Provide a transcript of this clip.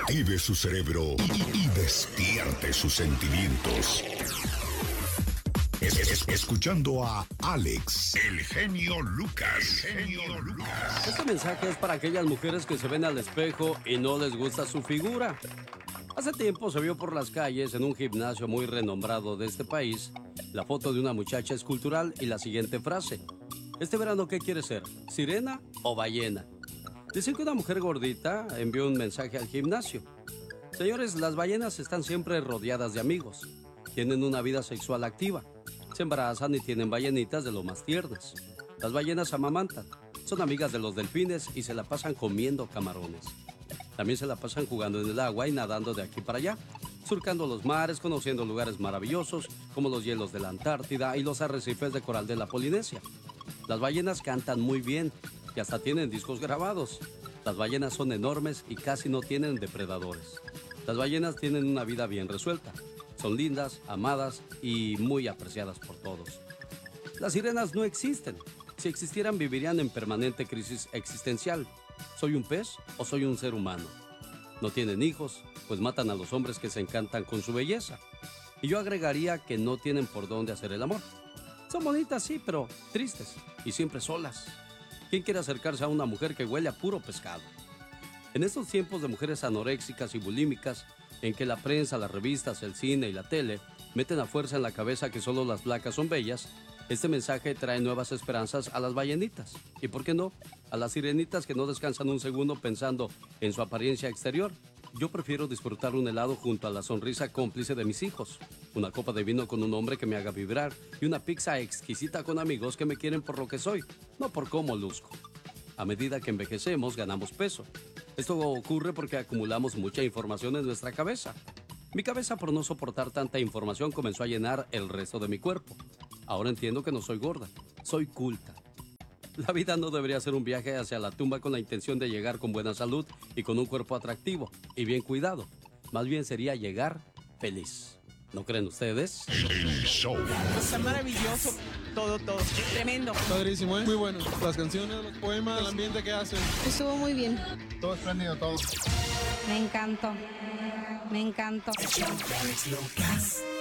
Active su cerebro y despierte sus sentimientos. Escuchando a Alex, el genio Lucas. Este mensaje es para aquellas mujeres que se ven al espejo y no les gusta su figura. Hace tiempo se vio por las calles en un gimnasio muy renombrado de este país la foto de una muchacha escultural y la siguiente frase: ¿este verano qué quiere ser? ¿Sirena o ballena? Dicen que una mujer gordita envió un mensaje al gimnasio. Señores, las ballenas están siempre rodeadas de amigos. Tienen una vida sexual activa. Se embarazan y tienen ballenitas de lo más tiernas. Las ballenas amamantan. Son amigas de los delfines y se la pasan comiendo camarones. También se la pasan jugando en el agua y nadando de aquí para allá, surcando los mares, conociendo lugares maravillosos como los hielos de la Antártida y los arrecifes de coral de la Polinesia. Las ballenas cantan muy bien y hasta tienen discos grabados. Las ballenas son enormes y casi no tienen depredadores. Las ballenas tienen una vida bien resuelta. Son lindas, amadas y muy apreciadas por todos. Las sirenas no existen. Si existieran, vivirían en permanente crisis existencial. ¿Soy un pez o soy un ser humano? No tienen hijos, pues matan a los hombres que se encantan con su belleza. Y yo agregaría que no tienen por dónde hacer el amor. Son bonitas, sí, pero tristes y siempre solas. ¿Quién quiere acercarse a una mujer que huele a puro pescado? En estos tiempos de mujeres anoréxicas y bulímicas, en que la prensa, las revistas, el cine y la tele meten a fuerza en la cabeza que solo las flacas son bellas, este mensaje trae nuevas esperanzas a las ballenitas. ¿Y por qué no? A las sirenitas que no descansan un segundo pensando en su apariencia exterior. Yo prefiero disfrutar un helado junto a la sonrisa cómplice de mis hijos, una copa de vino con un hombre que me haga vibrar y una pizza exquisita con amigos que me quieren por lo que soy, no por cómo luzco. A medida que envejecemos, ganamos peso. Esto ocurre porque acumulamos mucha información en nuestra cabeza. Mi cabeza, por no soportar tanta información, comenzó a llenar el resto de mi cuerpo. Ahora entiendo que no soy gorda, soy culta. La vida no debería ser un viaje hacia la tumba con la intención de llegar con buena salud y con un cuerpo atractivo y bien cuidado. Más bien sería llegar feliz. ¿No creen ustedes? El show. Está maravilloso. Todo. Tremendo. Padrísimo, ¿eh? Muy bueno. Las canciones, los poemas, el ambiente que hacen. Estuvo muy bien. Todo espléndido, todo. Me encantó. Me encantó. El show de Alex Lucas.